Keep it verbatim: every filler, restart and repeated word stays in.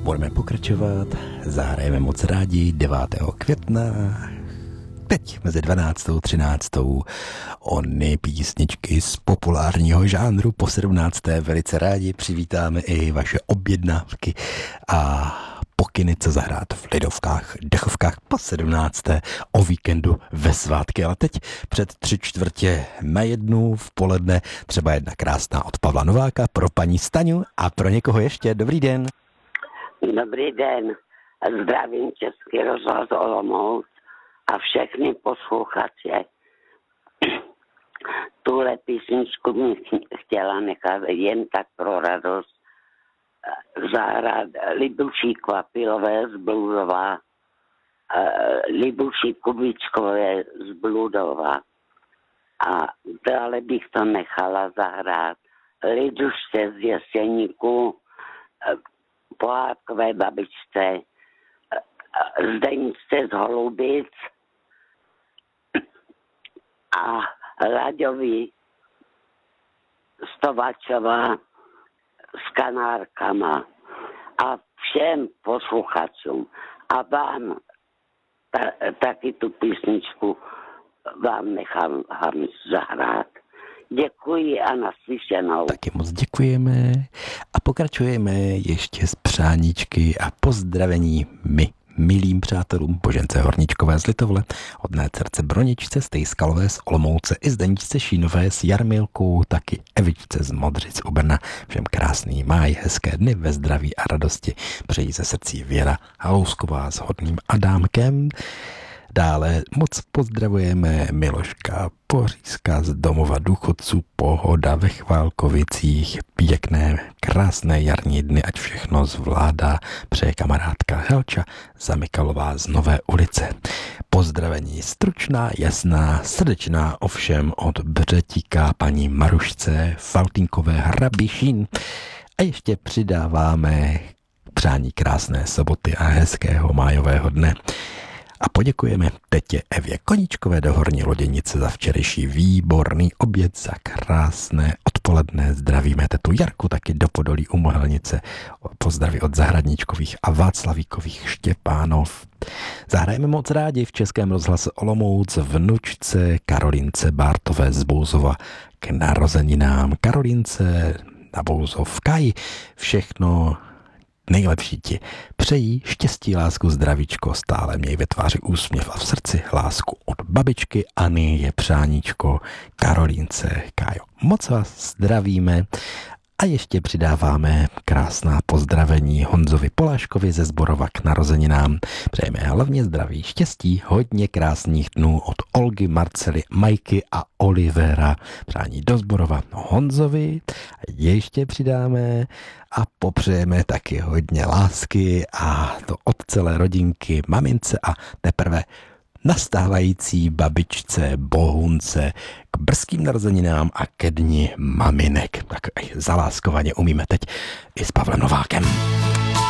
Budeme pokračovat, zahrajeme moc rádi devátého května, teď mezi dvanáctou a třináctou ony písničky z populárního žánru. Po sedmnácté velice rádi přivítáme i vaše objednávky a pokyny, co zahrát v lidovkách, dechovkách po sedmnácté o víkendu ve svátky. Ale teď před tři čtvrtě na jednu v poledne třeba jedna krásná od Pavla Nováka pro paní Staňu a pro někoho ještě. Dobrý den. Dobrý den, zdravím Český rozhlas Olomouc a všechny posluchače. Tuhle písničku mi chtěla nechat jen tak pro radost zahrát Libuší Kvapilové z Bludova, Libuší Kubíčkové z Bludova. A dále bych to nechala zahrát Lidušce z Jeseníku, Pohádkové babičce, Zdeňce z Holubic a Laďovi Stovačova s kanárkama a všem posluchačům a vám ta, taky tu písničku vám nechám zahrát. Děkuji a naslyšenou. Taky moc děkujeme a pokračujeme ještě z přáníčky a pozdravení my, milým přátelům Božence Horničkové z Litovle, hodné dcerce Broničce z Tejskalové z Olomouce i Zdeničce Šínové s Jarmilkou, taky Evičce z Modřic u Brna. Všem krásný máj, hezké dny ve zdraví a radosti. Přejí ze srdcí Věra Halousková s hodným Adámkem. Dále moc pozdravujeme Miloška Pořízka z domova důchodců Pohoda ve Chválkovicích. Pěkné, krásné jarní dny, ať všechno zvládá, přeje kamarádka Helča Zamykalová z Nové ulice. Pozdravení stručná, jasná, srdečná ovšem od Břetíka paní Marušce Faltýnkové Hrabišín. A ještě přidáváme přání krásné soboty a hezkého májového dne. A poděkujeme tetě Evě Koníčkové do Horní Loděnice za včerejší výborný oběd, za krásné odpoledne. Zdravíme tetu Jarku taky do Podolí u Mohelnice. Pozdraví od Zahradníčkových a Václavíkových Štěpánov. Zahrajeme moc rádi v Českém rozhlase Olomouc vnučce Karolince Bártové z Bouzova k narozeninám. Karolince na Bouzovkaji všechno nejlepší ti přejí, štěstí, lásku, zdravíčko, stále měj ve tváři úsměv a v srdci lásku od babičky Ani je přáníčko Karolínce. Kájo, moc vás zdravíme a ještě přidáváme krásná pozdravení Honzovi Poláškovi ze Zborova k narozeninám. Přejeme hlavně zdraví, štěstí, hodně krásných dnů od Olgy, Marcely, Majky a Olivera. Přání do Zborova Honzovi. Ještě přidáme a popřejeme taky hodně lásky a to od celé rodinky, mamince a teprve nastávající babičce Bohunce k brzkým narozeninám a ke dni maminek. Tak zaláskovaně umíme teď i s Pavlem Novákem.